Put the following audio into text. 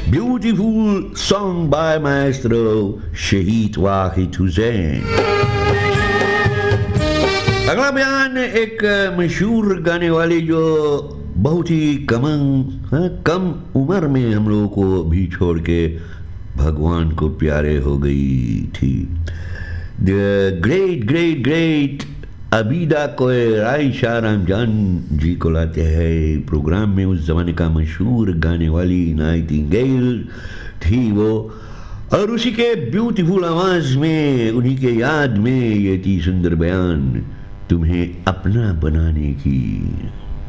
Beautiful song by maestro Shahid Wahid Hussain. अगला बयान एक मशहूर गाने वाली जो बहुत ही कम उम्र में हम लोगों को भी छोड़ के भगवान को प्यारे हो गई थी. द ग्रेट अबीदा कोई राय शाह रमजान जी को लाते हैं प्रोग्राम में. उस जमाने का मशहूर गाने वाली नाइटिंगेल थी वो, और उसी के ब्यूटीफुल आवाज में उन्हीं के याद में ये थी सुंदर बयान तुम्हें अपना बनाने की.